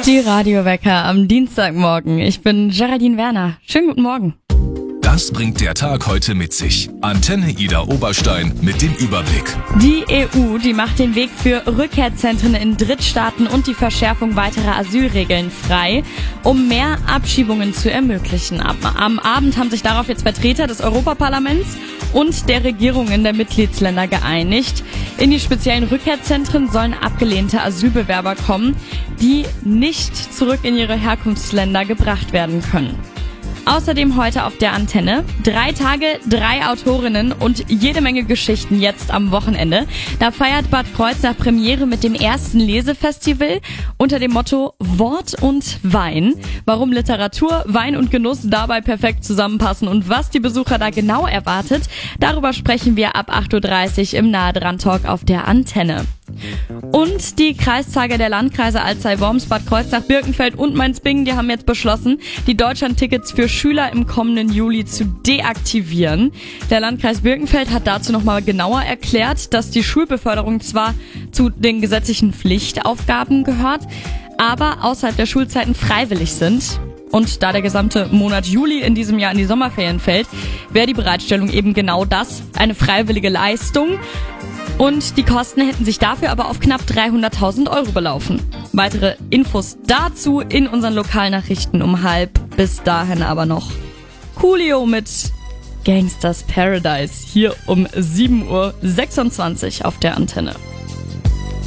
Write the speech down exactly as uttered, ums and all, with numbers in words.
Die Radiowecker am Dienstagmorgen. Ich bin Geraldine Werner. Schönen guten Morgen. Das bringt der Tag heute mit sich. Antenne Ida Oberstein mit dem Überblick. Die E U, die macht den Weg für Rückkehrzentren in Drittstaaten und die Verschärfung weiterer Asylregeln frei, um mehr Abschiebungen zu ermöglichen. Am Abend haben sich darauf jetzt Vertreter des Europaparlaments und der Regierungen der Mitgliedsländer geeinigt. In die speziellen Rückkehrzentren sollen abgelehnte Asylbewerber kommen, die nicht zurück in ihre Herkunftsländer gebracht werden können. Außerdem heute auf der Antenne drei Tage, drei Autorinnen und jede Menge Geschichten jetzt am Wochenende. Da feiert Bad Kreuznach Premiere mit dem ersten Lesefestival unter dem Motto Wort und Wein. Warum Literatur, Wein und Genuss dabei perfekt zusammenpassen und was die Besucher da genau erwartet, darüber sprechen wir ab acht Uhr dreißig im Nahe-Dran-Talk auf der Antenne. Und die Kreistage der Landkreise Alzey-Worms, Bad Kreuznach, Birkenfeld und Mainz-Bingen, die haben jetzt beschlossen, die Deutschlandtickets für Schüler im kommenden Juli zu deaktivieren. Der Landkreis Birkenfeld hat dazu nochmal genauer erklärt, dass die Schulbeförderung zwar zu den gesetzlichen Pflichtaufgaben gehört, aber außerhalb der Schulzeiten freiwillig sind. Und da der gesamte Monat Juli in diesem Jahr in die Sommerferien fällt, wäre die Bereitstellung eben genau das, eine freiwillige Leistung. Und die Kosten hätten sich dafür aber auf knapp dreihunderttausend Euro belaufen. Weitere Infos dazu in unseren Lokalnachrichten um halb. Bis dahin aber noch Coolio mit Gangsters Paradise hier um sieben Uhr sechsundzwanzig auf der Antenne.